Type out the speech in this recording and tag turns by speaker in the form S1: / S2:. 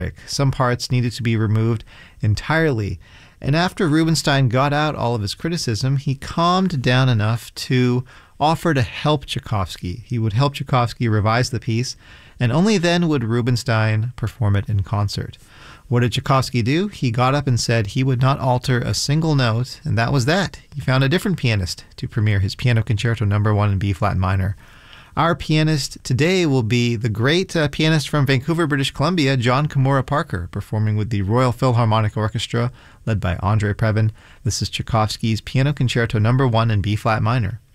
S1: Some parts needed to be removed entirely. And after Rubinstein got out all of his criticism, he calmed down enough to offer to help Tchaikovsky. He would help Tchaikovsky revise the piece, and only then would Rubinstein perform it in concert. What did Tchaikovsky do? He got up and said he would not alter a single note, and that was that. He found a different pianist to premiere his Piano Concerto No. 1 in B-flat minor. Our pianist today will be the great pianist from Vancouver, British Columbia, John Kimura Parker, performing with the Royal Philharmonic Orchestra, led by Andre Previn. This is Tchaikovsky's Piano Concerto No. 1 in B-flat minor.